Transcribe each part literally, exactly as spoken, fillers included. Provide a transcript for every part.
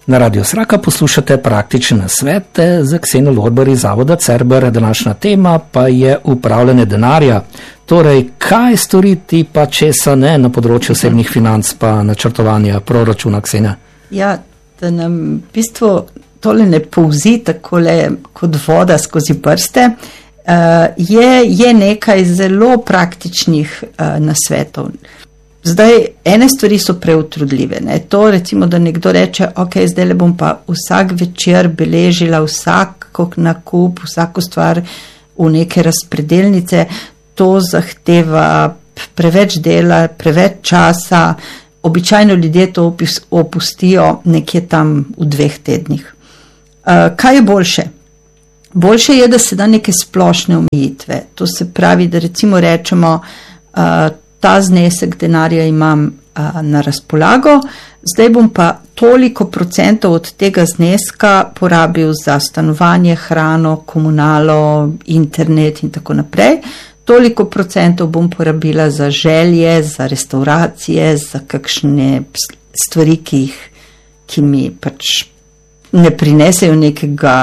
Na Radio Sraka poslušate praktične nasvete za Ksenijo Lorber iz Zavoda Cerber. Današnja tema pa je upravljanje denarja. Torej, kaj storiti pa česa ne na področju osebnih financ pa načrtovanja proračuna, Ksenija? Ja, da nam v bistvu tole ne povzi takole kot voda skozi prste, uh, je, je nekaj zelo praktičnih uh, nasvetov. Zdaj, ene stvari so preutrudljive. Ne? To recimo, da nekdo reče, ok, zdaj le bom pa vsak večer beležila vsak nakup, vsako stvar v neke razpredelnice, to zahteva preveč dela, preveč časa, običajno ljudje to opustijo nekje tam v dveh tednih. Uh, kaj je boljše? Boljše je, da se da neke splošne omejitve. To se pravi, da recimo rečemo, uh, ta znesek denarja imam a, na razpolago, zdaj bom pa toliko procentov od tega zneska porabil za stanovanje, hrano, komunalo, internet in tako naprej. Toliko procentov bom porabila za želje, za restauracije, za kakšne stvari, ki, jih, ki mi pač ne prinesejo nekega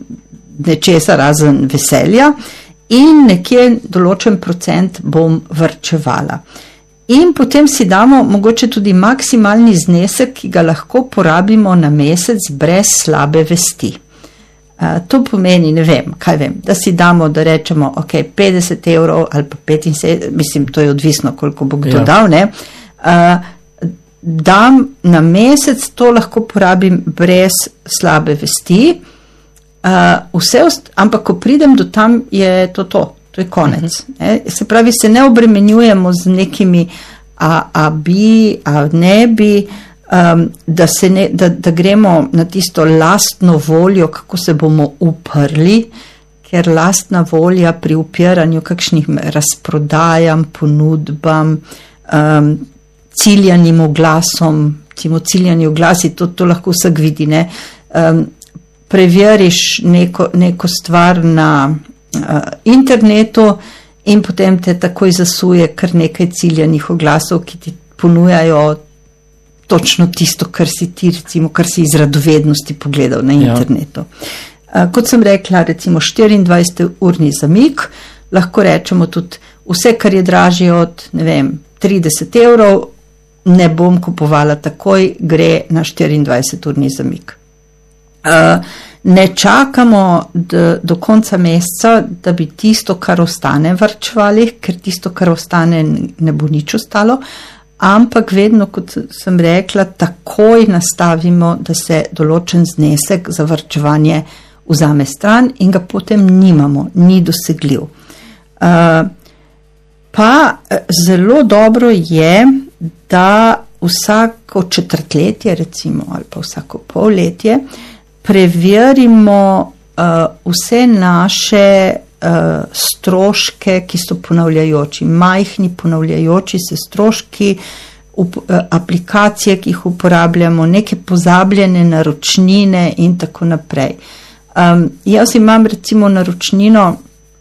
nečesa razen veselja. In nekje določen procent bom varčevala. In potem si damo mogoče tudi maksimalni znesek, ki ga lahko porabimo na mesec brez slabe vesti. Uh, to pomeni, ne vem, kaj vem, da si damo, da rečemo, ok, petdeset evrov ali pa petinsedemdeset, mislim, to je odvisno, koliko bo kdo ja. dal, ne. Uh, dam na mesec, to lahko porabim brez slabe vesti. Uh, vse ost- ampak ko pridem do tam, je to to, to je konec. Uh-huh. Se pravi, se ne obremenjujemo z nekimi a, a bi, a ne bi, um, da, se ne, da, da gremo na tisto lastno voljo, kako se bomo uprli, ker lastna volja pri upiranju kakšnih razprodajam, ponudbam, um, ciljanim oglasom, timo ciljani oglasi, to, to lahko vsak vidi, ne, um, preveriš neko, neko stvar na uh, internetu in potem te takoj zasuje kar nekaj ciljanih oglasov, ki ti ponujajo točno tisto, kar si ti, recimo, kar si iz radovednosti pogledal na internetu. Ja. Uh, kot sem rekla, recimo štiriindvajseturni zamik, lahko rečemo tudi vse, kar je dražje od, ne vem, trideset evrov, ne bom kupovala takoj, gre na štiriindvajseturni zamik. Uh, ne čakamo do, do konca meseca, da bi tisto, kar ostane, varčevali, ker tisto, kar ostane, ne bo nič ostalo, ampak vedno, kot sem rekla, takoj nastavimo, da se določen znesek za varčevanje vzame stran in ga potem nimamo, ni dosegljiv. Uh, pa zelo dobro je, da vsako četrtletje, recimo, ali pa vsako polletje, preverimo uh, vse naše uh, stroške, ki so ponavljajoči, majhni ponavljajoči se stroški, up, uh, aplikacije, ki jih uporabljamo, neke pozabljene naročnine in tako naprej. Um, jaz imam recimo naročnino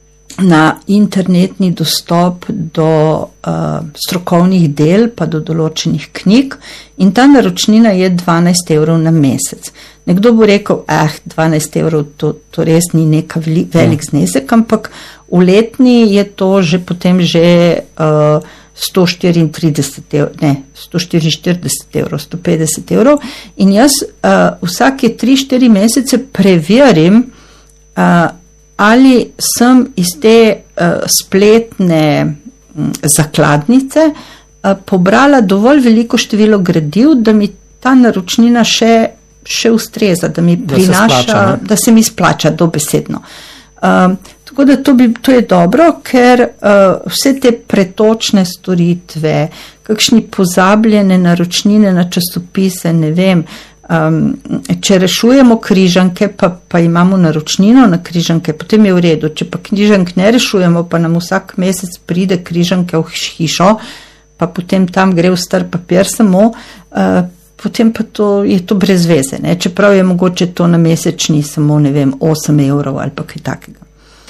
na internetni dostop do uh, strokovnih del pa do določenih knjig in ta naročnina je dvanajst evrov na mesec. Nekdo bo rekel, eh, dvanajst evrov, to, to res ni neka veli, velik znesek, ampak v letni je to že potem že uh, sto štiriintrideset evrov, ne, sto štiriinštirideset evrov, sto petdeset evrov in jaz uh, vsake tri štiri mesece preverim, uh, ali sem iz te uh, spletne um, zakladnice uh, pobrala dovolj veliko število gradiv, da mi ta naročnina še, še ustreza, da mi da prinaša, se splača, da se mi splača dobesedno. Um, tako da to, bi, to je dobro, ker uh, vse te pretočne storitve, kakšni pozabljene naročnine na časopise, ne vem, Um, če rešujemo križanke, pa, pa imamo naročnino na križanke, potem je v redu. Če pa križank ne rešujemo, pa nam vsak mesec pride križanke v hišo, pa potem tam gre v star papir samo, uh, potem pa to, je to brez veze. Ne? Čeprav je mogoče to na mesečni samo, ne vem, osem evrov ali pa kaj takega.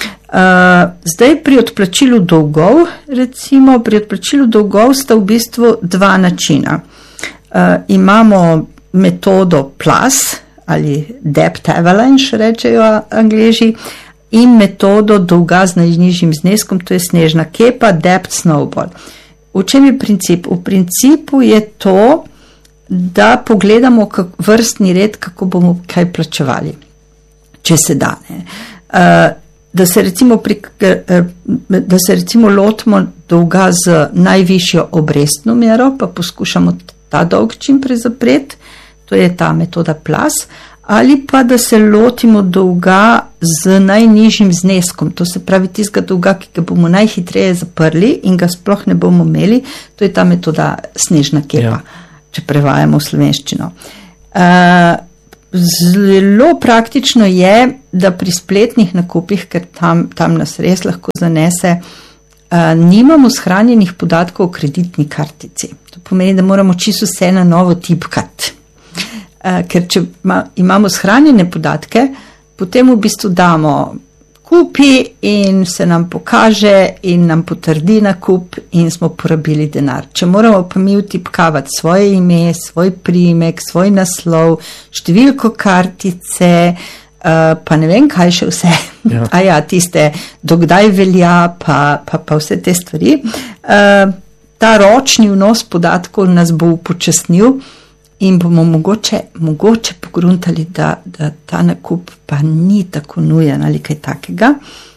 Uh, zdaj pri odplačilu dolgov, recimo pri odplačilu dolgov sta v bistvu dva načina. Uh, imamo metodo PLAS ali Debt Avalanche, rečejo Angleži, in metodo dolga z najnižjim zneskom, to je snežna kepa, Debt Snowball. V čem je princip? V principu je to, da pogledamo kak, vrstni red, kako bomo kaj plačevali, če se da. Ne. Da se recimo, pri, da se recimo lotimo dolga z najvišjo obrestno mero, pa poskušamo ta dolg čim prej zapreti, to je ta metoda PLAS, ali pa da se lotimo dolga z najnižjim zneskom, to se pravi tistega dolga, ki ga bomo najhitreje zaprli in ga sploh ne bomo imeli, to je ta metoda snežna kepa, ja. Če prevajamo v slovenščino. Uh, zelo praktično je, da pri spletnih nakupih, ker tam, tam nas res lahko zanese, uh, nimamo shranjenih podatkov o kreditni kartici. To pomeni, da moramo čisto vse na novo tipkati. Uh, ker če ma, imamo shranjene podatke, potem v bistvu damo kupi in se nam pokaže in nam potrdi nakup in smo porabili denar. Če moramo pa mi vtipkavati svoje ime, svoj priimek, svoj naslov, številko kartice, uh, pa ne vem kaj še vse, ja. A ja, tiste, dokdaj velja, pa, pa, pa vse te stvari. Uh, ta ročni vnos podatkov nas bo upočasnil in bomo mogoče, mogoče pogruntali, da, da ta nakup pa ni tako nujen ali kaj takega.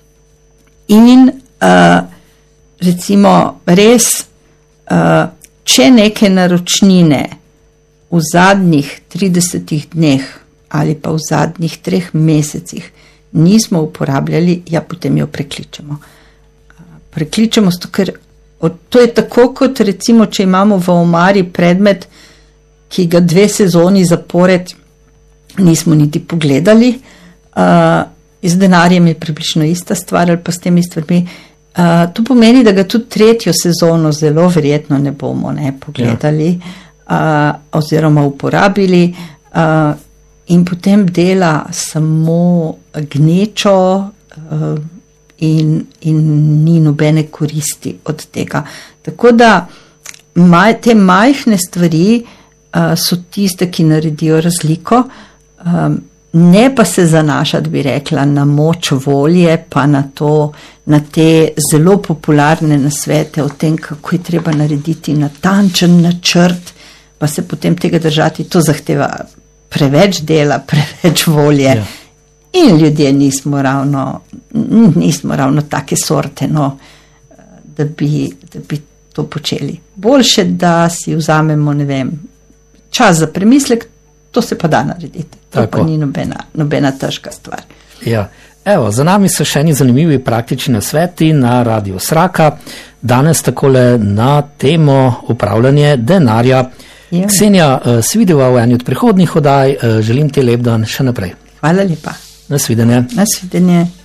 In uh, recimo res, uh, če neke naročnine v zadnjih tridesetih dneh ali pa v zadnjih treh mesecih nismo uporabljali, ja, potem jo prekličemo. Uh, prekličemo, sto, ker od, to je tako, kot recimo, če imamo v omari predmet, ki ga dve sezoni zapored nismo niti pogledali. Uh, z denarjem je približno ista stvar ali pa s temi stvarmi. Uh, to pomeni, da ga tudi tretjo sezono zelo verjetno ne bomo ne, pogledali ja. uh, oziroma uporabili uh, in potem dela samo gnečo uh, in, in ni nobene koristi od tega. Tako da maj, te majhne stvari Uh, so tiste, ki naredijo razliko, um, ne pa se zanašati, bi rekla, na moč volje, pa na to, na te zelo popularne nasvete o tem, kako je treba narediti natančen načrt, pa se potem tega držati. To zahteva preveč dela, preveč volje. Ja. In ljudje nismo ravno, nismo ravno take sorte, no, da bi, da bi to počeli. Boljše, da si vzamemo, ne vem, čas za premislek, to se pa da narediti. To Tako. Pa ni nobena, nobena težka stvar. Ja. Evo, za nami so še eni zanimivi praktični nasveti na Radio Sraka. Danes takole na temo upravljanje denarja. Ja. Ksenija, si videla v eni od prihodnjih oddaj, želim ti lep dan še naprej. Hvala lepa. Nasvidenje. Nasvidenje.